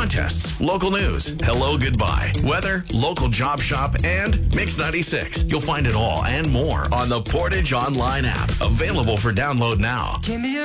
contests, local news, hello, goodbye, weather, local job shop, and Mix 96. You'll find it all and more on the Portage Online app. Available for download now.